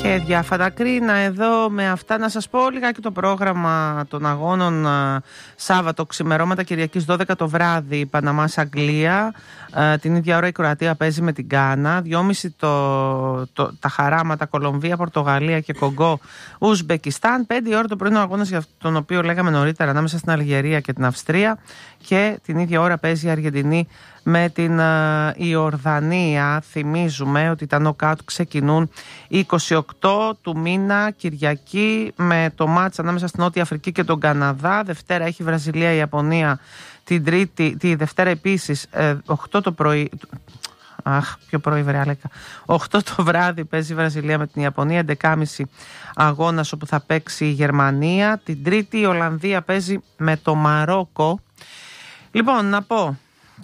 Και διάφατα κρίνα εδώ. Με αυτά να σας πω λιγάκι το πρόγραμμα των αγώνων. Σάββατο ξημερώματα Κυριακής 12 το βράδυ Παναμάς Αγγλία. Την ίδια ώρα η Κροατία παίζει με την Γκάνα. 2.30 τα χαράματα Κολομβία, Πορτογαλία και Κογκό Ουσμπεκιστάν. 5 η ώρα το πρωινό αγώνας, για τον οποίο λέγαμε νωρίτερα, ανάμεσα στην Αλγερία και την Αυστρία. Και την ίδια ώρα παίζει η Αργεντινή με την Ιορδανία. Θυμίζουμε ότι τα νοκάουτ ξεκινούν 28 του μήνα Κυριακή με το μάτς ανάμεσα στην Νότια Αφρική και τον Καναδά. Δευτέρα έχει Βραζιλία, Ιαπωνία. Τη Δευτέρα επίσης 8 το πρωί. Πιο πρωί βρεάλεκα. 8 το βράδυ παίζει η Βραζιλία με την Ιαπωνία. 11.30 αγώνας όπου θα παίξει η Γερμανία. Την Τρίτη η Ολλανδία παίζει με το Μαρόκο. Λοιπόν, να πω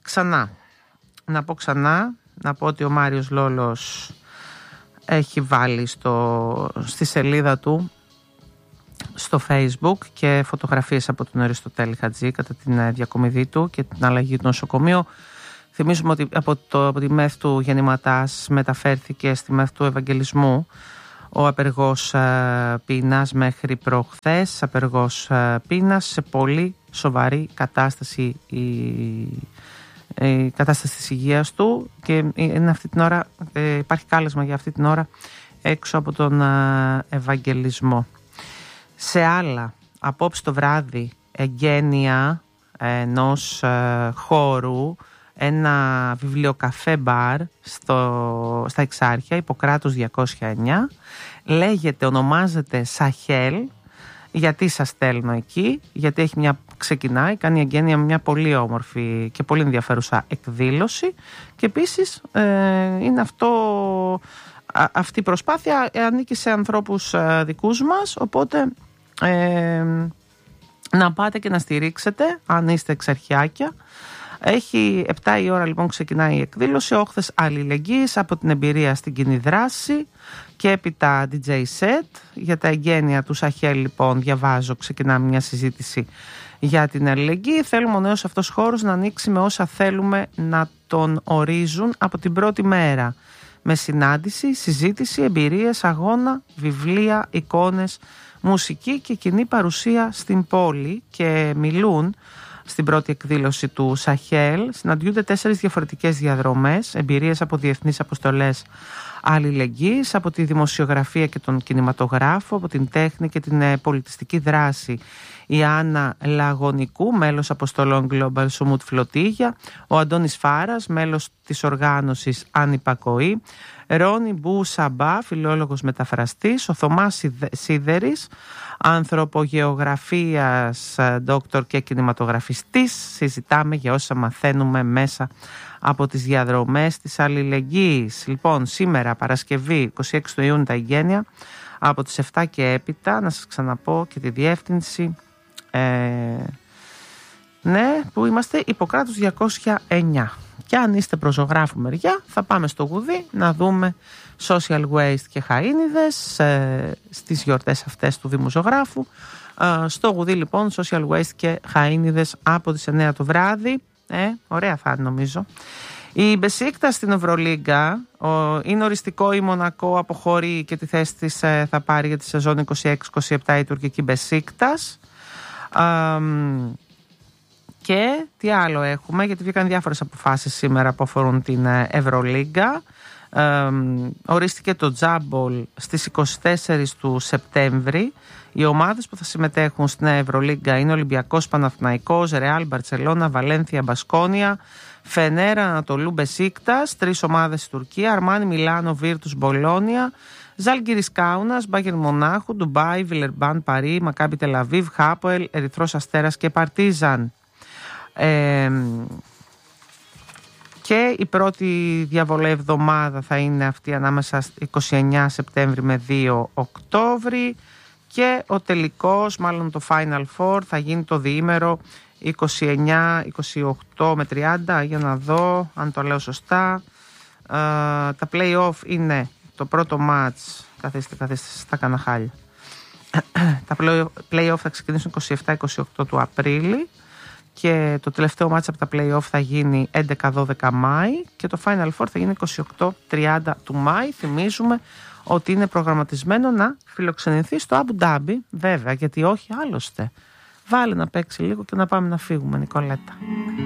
ότι ο Μάριος Λόλος έχει βάλει στη σελίδα του στο Facebook και φωτογραφίες από τον Αριστοτέλη Χατζή κατά την διακομιδή του και την αλλαγή του νοσοκομείου. Θυμίζουμε ότι από τη ΜΕΘ του Γεννηματάς μεταφέρθηκε στη ΜΕΘ του Ευαγγελισμού ο απεργός πείνας μέχρι προχθές. Απεργός πείνας, σε πολύ σοβαρή κατάσταση η κατάσταση της υγείας του, και είναι αυτή την ώρα, υπάρχει κάλεσμα για αυτή την ώρα έξω από τον Ευαγγελισμό. Σε άλλα, απόψε το βράδυ εγγένεια ενός χώρου, ένα βιβλιοκαφέ μπαρ στα Εξάρχεια, Ιπποκράτους 209. Ονομάζεται Σαχέλ. Γιατί σας στέλνω εκεί? Γιατί κάνει εγγένεια με μια πολύ όμορφη και πολύ ενδιαφέρουσα εκδήλωση, και επίσης είναι αυτή η προσπάθεια ανήκει σε ανθρώπους δικούς μας, οπότε να πάτε και να στηρίξετε αν είστε εξαρχιάκια. Έχει 7 η ώρα λοιπόν ξεκινάει η εκδήλωση, όχθες αλληλεγγύης από την εμπειρία στην κοινή δράση, και έπειτα DJ set για τα εγγένεια του Σαχέλ. Λοιπόν, διαβάζω, ξεκινάμε μια συζήτηση για την αλληλεγγύη. Θέλουμε ο νέος αυτός χώρος να ανοίξει με όσα θέλουμε να τον ορίζουν από την πρώτη μέρα, με συνάντηση, συζήτηση, εμπειρίες, αγώνα, βιβλία, εικόνες, μουσική και κοινή παρουσία στην πόλη. Και μιλούν στην πρώτη εκδήλωση του Σαχέλ. Συναντιούνται 4 διαφορετικές διαδρομές, εμπειρίες από διεθνείς αποστολές αλληλεγγύης, από τη δημοσιογραφία και τον κινηματογράφο, από την τέχνη και την πολιτιστική δράση η Άννα Λαγωνικού, μέλος αποστολών Global Sumut Φλωτίγια, ο Αντώνης Φάρας, μέλος της οργάνωσης Ανυπακοή, Ρόνι Μπού Σαμπά, φιλόλογος μεταφραστής, ο Θωμάς Σίδερης, ανθρωπογεωγραφίας δόκτωρ και κινηματογραφιστής. Συζητάμε για όσα μαθαίνουμε μέσα από τις διαδρομές της αλληλεγγύης. Λοιπόν, σήμερα Παρασκευή 26 του Ιούνιου τα εγγένεια από τις 7 και έπειτα. Να σας ξαναπώ και τη διεύθυνση. Ναι, που είμαστε Ιπποκράτους 209. Και αν είστε προσωγράφου μεριά, θα πάμε στο Γουδί να δούμε social waste και χαΐνιδες στις γιορτές αυτές του Δήμου Ζωγράφου. Στο Γουδί λοιπόν social waste και χαΐνιδες από τις 9 το βράδυ. Ωραία θα είναι νομίζω. Η Μπεσίκτα στην Ευρωλίγκα είναι οριστικό, η Μονακό αποχωρεί και τη θέση της θα πάρει για τη σεζόν 26-27 η τουρκική Μπεσίκτας. Και τι άλλο έχουμε, γιατί βγήκαν διάφορες αποφάσεις σήμερα που αφορούν την Ευρωλίγκα. Ορίστηκε το Τζάμπολ στις 24 του Σεπτέμβρη. Οι ομάδες που θα συμμετέχουν στην Ευρωλίγκα είναι Ολυμπιακός, Παναθηναϊκός, Ρεάλ, Μπαρτσελώνα, Βαλένθια, Μπασκόνια, Φενέρα, Ανατολού, Μπεσίκτας. 3 ομάδες στη Τουρκία: Αρμάνι, Μιλάνο, Βίρτους, Μπολόνια, Ζάλγκιρις Κάουνας, Μπάγερν Μονάχου, Ντουμπάι, Βιλερμπάν, Παρί, Μακάμπι Τελαβίβ, Χάποελ, Ερυθρός Αστέρας και Παρτίζαν. Και η πρώτη διαβολή εβδομάδα θα είναι αυτή ανάμεσα 29 Σεπτέμβρη με 2 Οκτώβρη, και ο τελικός, μάλλον το Final Four, θα γίνει το διήμερο 29, 28 με 30, για να δω αν το λέω σωστά. Τα play-off είναι το πρώτο match, καθίστε στα καναχάλια. Τα play-off θα ξεκινήσουν 27-28 του Απρίλη. και το τελευταίο μάτς από τα play-off θα γίνει 11-12 Μάη και το Final Four θα γίνει 28-30 του Μάη. Θυμίζουμε ότι είναι προγραμματισμένο να φιλοξενηθεί στο Αμπου Ντάμπι, βέβαια, γιατί όχι άλλωστε. Βάλε να παίξει λίγο και να πάμε να φύγουμε, Νικολέτα.